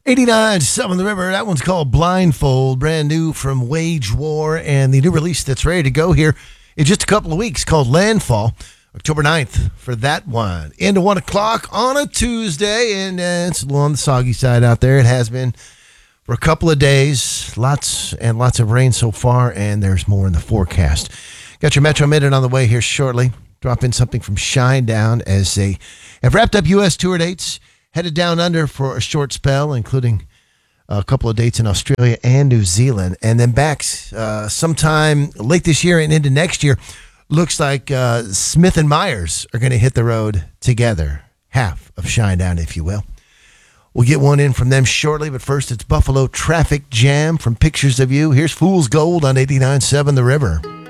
89.7 The River. That one's called Blindfold, brand new from Wage War, and the new release that's ready to go here in just a couple of weeks called Landfall. October 9th for that one. Into 1 o'clock on a Tuesday, and it's a little on the soggy side out there. It has been for a couple of days. Lots and lots of rain so far, and there's more in the forecast. Got your Metro Minute on the way here shortly. Drop in something from Shinedown as they have wrapped up U.S. tour dates, headed down under for a short spell, including a couple of dates in Australia and New Zealand, and then back sometime late this year and into next year. Looks like Smith and Myers are going to hit the road together. Half of Shinedown, if you will. We'll get one in from them shortly, but first it's Buffalo Traffic Jam from Pictures of You. Here's Fool's Gold on 89.7 The River.